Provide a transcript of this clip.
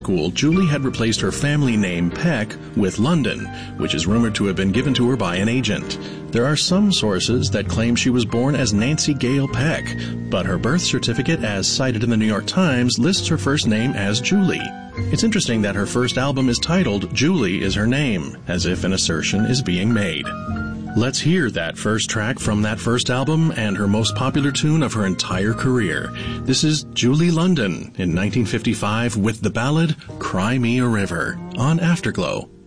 school, Julie had replaced her family name Peck with London, which is rumored to have been given to her by an agent. There are some sources that claim she was born as Nancy Gale Peck, but her birth certificate, as cited in the New York Times, lists her first name as Julie. It's interesting that her first album is titled Julie Is Her Name, as if an assertion is being made. Let's hear that first track from that first album and her most popular tune of her entire career. This is Julie London in 1955 with the ballad Cry Me a River on Afterglow.